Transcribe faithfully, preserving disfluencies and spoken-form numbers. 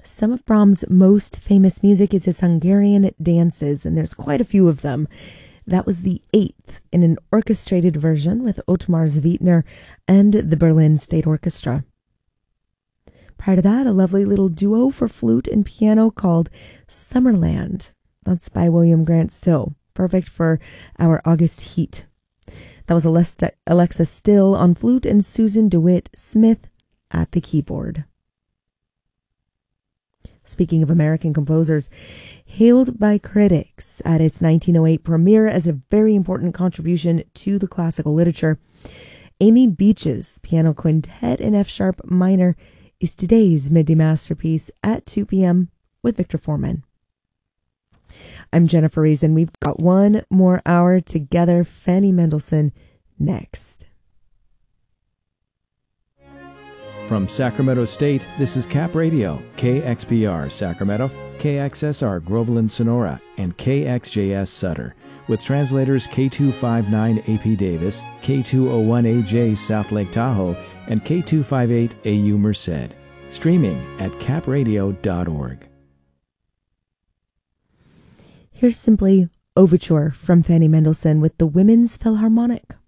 Some of Brahms' most famous music is his Hungarian dances, and there's quite a few of them. That was the eighth in an orchestrated version with Ottmar Zwittner and the Berlin State Orchestra. Prior to that, a lovely little duo for flute and piano called Summerland. That's by William Grant Still. Perfect for our August heat. That was Alexa Still on flute and Susan DeWitt Smith at the keyboard. Speaking of American composers, hailed by critics at its nineteen oh eight premiere as a very important contribution to the classical literature, Amy Beach's Piano Quintet in F-sharp minor is today's midday masterpiece at two p.m. with Victor Foreman. I'm Jennifer Reason. We've got one more hour together. Fanny Mendelssohn next. From Sacramento State, this is Cap Radio, K X P R Sacramento, K X S R Groveland Sonora, and K X J S Sutter, with translators K two fifty-nine A P Davis, K two oh one A J South Lake Tahoe, and K two fifty-eight A U Merced. Streaming at cap radio dot org. Here's simply Overture from Fanny Mendelssohn with the Women's Philharmonic.